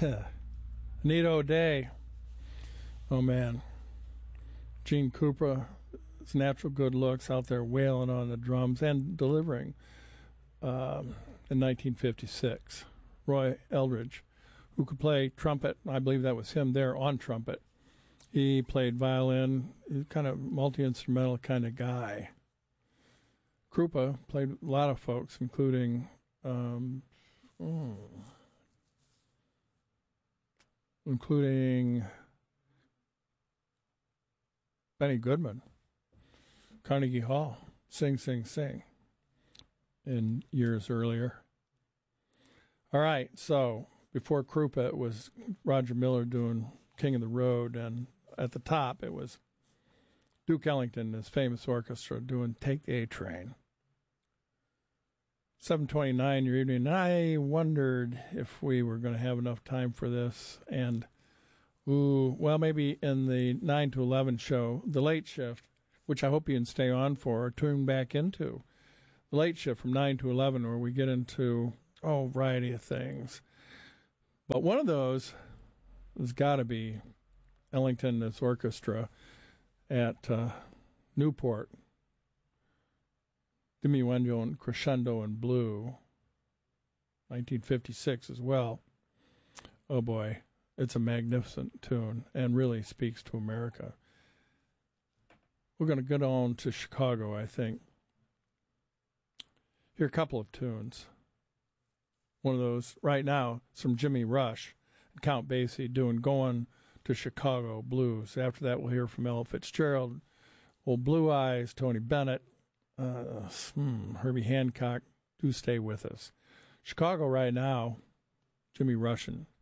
Anita O'Day. Oh, man. Gene Krupa, his natural good looks, out there wailing on the drums and delivering in 1956. Roy Eldridge, who could play trumpet. I believe that was him there on trumpet. He played violin. He's kind of multi-instrumental kind of guy. Krupa played a lot of folks, including Benny Goodman, Carnegie Hall, Sing, Sing, Sing, in years earlier. All right, so before Krupa, it was Roger Miller doing King of the Road, and at the top it was Duke Ellington, his famous orchestra, doing Take the A Train. 7:29 your evening. I wondered if we were going to have enough time for this, and maybe in the 9 to 11 show, the late shift, which I hope you can stay on for or tune back into. The late shift from 9 to 11, where we get into a variety of things. But one of those has got to be Ellington and his orchestra at Newport. Diminuendo and Crescendo in Blue, 1956 as well. Oh boy, it's a magnificent tune and really speaks to America. We're going to get on to Chicago, I think. Here are a couple of tunes. One of those right now, some Jimmy Rush and Count Basie doing Going to Chicago Blues. After that, we'll hear from Ella Fitzgerald, Old Blue Eyes, Tony Bennett, Herbie Hancock. Do stay with us. Chicago right now, Jimmy Rush and